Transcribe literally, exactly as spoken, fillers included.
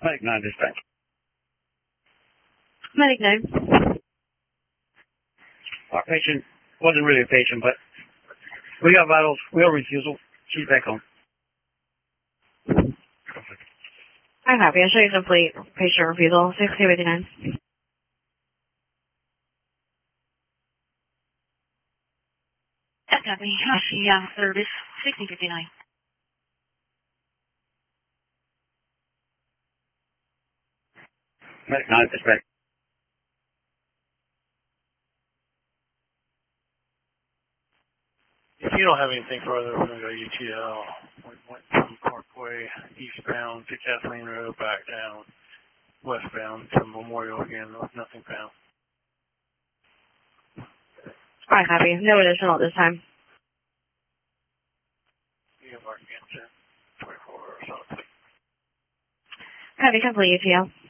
Medic nine dispatch. Medic nine. Our patient wasn't really a patient, but we got vitals, wheel refusal. She's back home. I copy. I'll show you complete patient refusal. six K fifty-nine. I copy. Yeah, service sixty fifty-nine. Medic nine dispatch. If you don't have anything further, we're going to go U T L. We went from Parkway eastbound to Kathleen Road, back down westbound to Memorial again. Nothing found. I copy. No additional at this time. You have our again, twenty-four or something. Copy. Complete U T L.